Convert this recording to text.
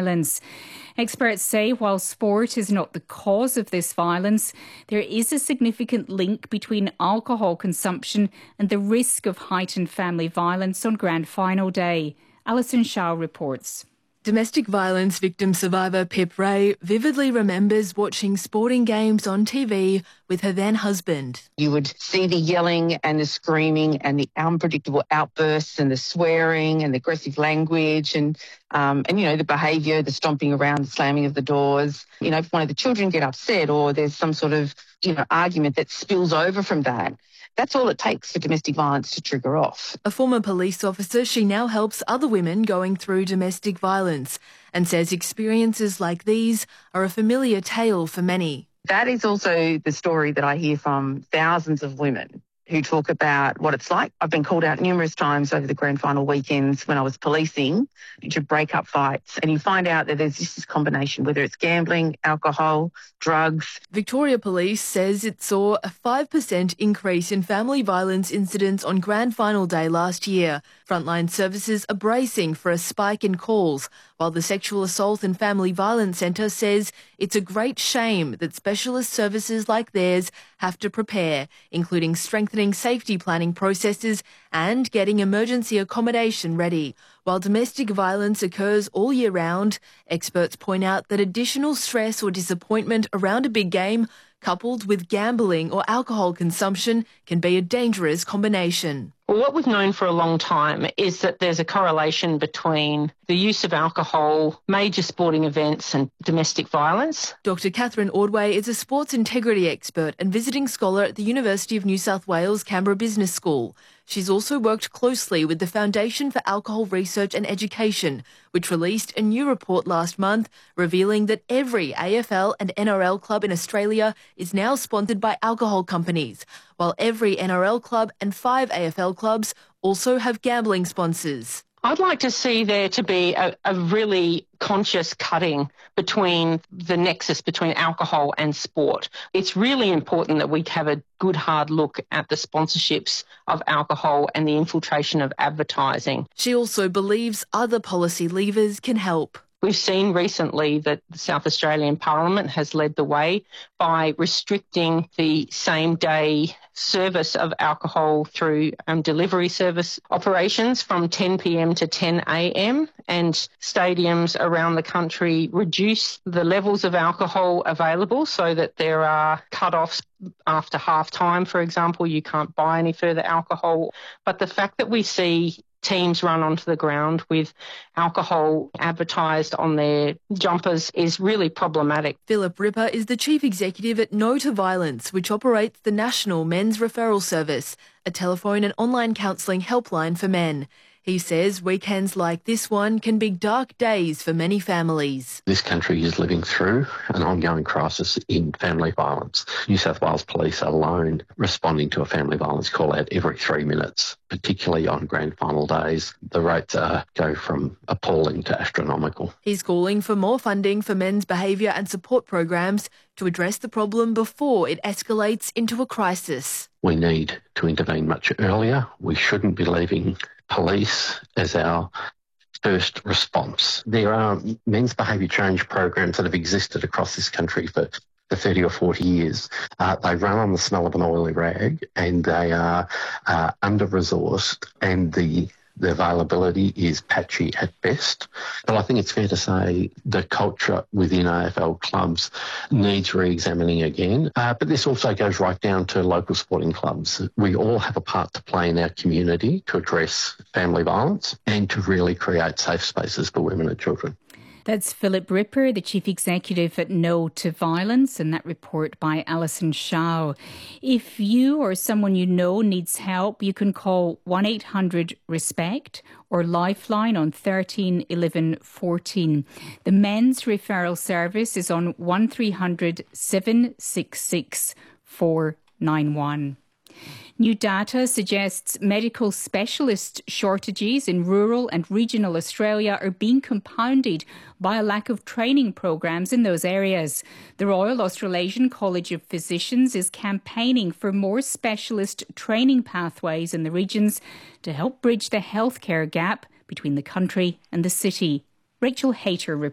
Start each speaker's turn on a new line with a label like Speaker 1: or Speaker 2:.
Speaker 1: violence. Experts say while sport is not the cause of this violence, there is a significant link between alcohol consumption and the risk of heightened family violence on Grand Final Day. Alison Shaw reports.
Speaker 2: Domestic violence victim survivor Pip Ray vividly remembers watching sporting games on TV with her then husband.
Speaker 3: You would see the yelling and the screaming and the unpredictable outbursts and the swearing and the aggressive language and the behaviour, the stomping around, the slamming of the doors. If one of the children get upset or there's some sort of, argument that spills over from that, that's all it takes for domestic violence to trigger off.
Speaker 2: A former police officer, she now helps other women going through domestic violence and says experiences like these are a familiar tale for many.
Speaker 3: That is also the story that I hear from thousands of women who talk about what it's like. I've been called out numerous times over the grand final weekends when I was policing to break up fights, and you find out that there's just this combination, whether it's gambling, alcohol, drugs.
Speaker 2: Victoria Police says it saw a 5% increase in family violence incidents on grand final day last year. Frontline services are bracing for a spike in calls, while the Sexual Assault and Family Violence Centre says it's a great shame that specialist services like theirs have to prepare, including strengthening safety planning processes and getting emergency accommodation ready. While domestic violence occurs all year round, experts point out that additional stress or disappointment around a big game, coupled with gambling or alcohol consumption, can be a dangerous combination.
Speaker 4: Well, what we've known for a long time is that there's a correlation between the use of alcohol, major sporting events and domestic violence.
Speaker 2: Dr Catherine Ordway is a sports integrity expert and visiting scholar at the University of New South Wales Canberra Business School. She's also worked closely with the Foundation for Alcohol Research and Education, which released a new report last month revealing that every AFL and NRL club in Australia is now sponsored by alcohol companies, while every NRL club and 5 AFL clubs also have gambling sponsors.
Speaker 4: I'd like to see there to be a really conscious cutting between the nexus between alcohol and sport. It's really important that we have a good hard look at the sponsorships of alcohol and the infiltration of advertising.
Speaker 2: She also believes other policy levers can help.
Speaker 4: We've seen recently that the South Australian Parliament has led the way by restricting the same-day service of alcohol through delivery service operations from 10 p.m. to 10 a.m. and stadiums around the country reduce the levels of alcohol available so that there are cut-offs after half-time, for example. You can't buy any further alcohol. But the fact that we see teams run onto the ground with alcohol advertised on their jumpers is really problematic.
Speaker 2: Philip Ripper is the Chief Executive at No to Violence, which operates the National Men's Referral Service, a telephone and online counselling helpline for men. He says weekends like this one can be dark days for many families.
Speaker 5: This country is living through an ongoing crisis in family violence. New South Wales Police alone responding to a family violence call out every 3 minutes, particularly on grand final days. The rates go from appalling to astronomical.
Speaker 2: He's calling for more funding for men's behaviour and support programs to address the problem before it escalates into a crisis.
Speaker 5: We need to intervene much earlier. We shouldn't be leaving police as our first response. There are men's behaviour change programs that have existed across this country for 30 or 40 years. They run on the smell of an oily rag and they are under-resourced and the availability is patchy at best. But I think it's fair to say the culture within AFL clubs needs re-examining again. But this also goes right down to local sporting clubs. We all have a part to play in our community to address family violence and to really create safe spaces for women and children.
Speaker 1: That's Philip Ripper, the Chief Executive at No to Violence, and that report by Alison Shaw. If you or someone you know needs help, you can call 1-800-RESPECT or Lifeline on 13 11 14. The Men's Referral Service is on 1300 766 491. New data suggests medical specialist shortages in rural and regional Australia are being compounded by a lack of training programs in those areas. The Royal Australasian College of Physicians is campaigning for more specialist training pathways in the regions to help bridge the healthcare gap between the country and the city. Rachel Hayter reports.